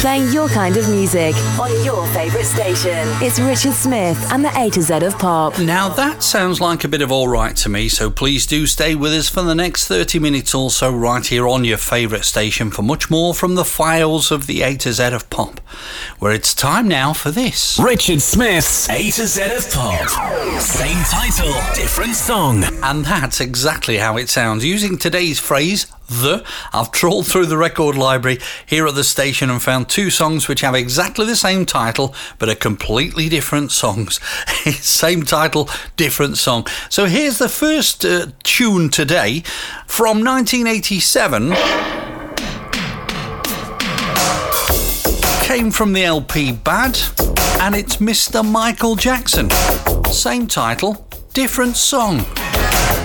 playing your kind of music on your favourite station. It's Richard Smith and the A to Z of Pop. Now that sounds like a bit of all right to me, so please do stay with us for the next 30 minutes or so right here on your favourite station for much more from the files of the A to Z of Pop, where it's time now for this. Richard Smith's A to Z of Pop. Same title, different song. And that's exactly how it sounds. Using today's phrase, I've trawled through the record library here at the station and found two songs which have exactly the same title but are completely different songs. Same title, different song. So here's the first tune today from 1987. Came from the LP Bad, and it's Mr. Michael Jackson. Same title, different song.